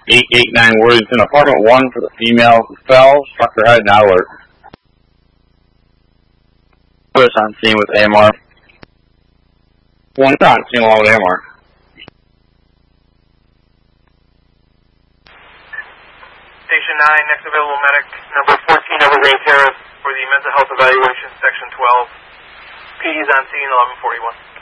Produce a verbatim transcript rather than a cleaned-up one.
eight eight nine Worthington, apartment one for the female who fell, struck her head, now alert. Lewis on scene with A M R. One on scene along with A M R. Station nine, next available medic, number fourteen Evergreen Terrace for the mental health evaluation, section twelve. P D's on scene, eleven forty-one.